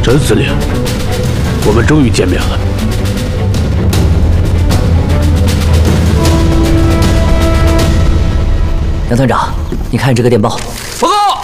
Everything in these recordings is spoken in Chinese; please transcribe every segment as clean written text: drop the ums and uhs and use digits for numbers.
陈司令，我们终于见面了。 杨团长，你看这个电报。 报告，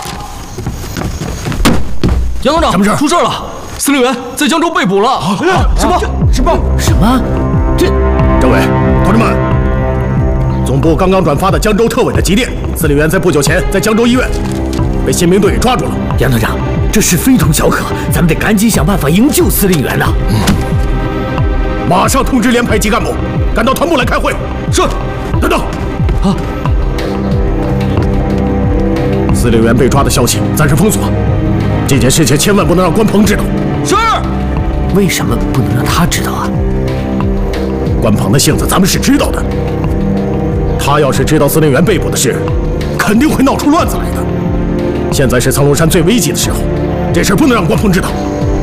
杨团长， 什么事？ 出事了！司令员在江州被捕了。 什么？ 政委，同志们，总部刚刚转发的江州特委的急电，司令员在不久前在江州医院被宪兵队给抓住了。 杨团长，这事非同小可，咱们得赶紧想办法营救司令员呐！ 马上通知连排级干部赶到团部来开会。 是。 等等。啊！司令员被抓的消息暂时封锁，这件事情千万不能让关鹏知道。 是。 为什么不能让他知道啊？ 关鹏的性子咱们是知道的，他要是知道司令员被捕的事，肯定会闹出乱子来的。现在是苍龙山最危急的时候，这事不能让关鹏知道。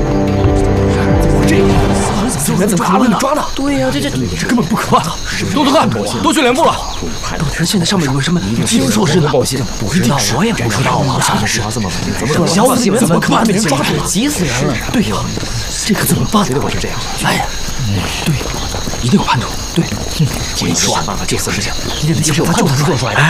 司令员怎么可能被抓呢？ 对呀，这根本不可能。都看，都去连部了。 到底现在上面有什么经手似的？不知道，我也不知道啊。啥事？怎么小子怎么可能被人抓住？急死人了！对呀，这可怎么办？绝对会是这样。哎呀，对，一定有叛徒。对，我一定想办法这次事情，一定得有叛徒做出来的。